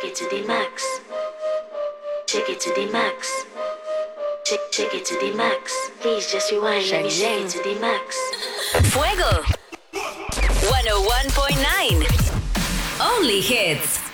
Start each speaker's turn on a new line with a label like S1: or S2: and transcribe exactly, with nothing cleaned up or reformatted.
S1: it to the max. Shake it to the max. Shake, shake it to the max. Please just rewind. Let me shake it to the max.
S2: Fuego one oh one point nine. Only hits.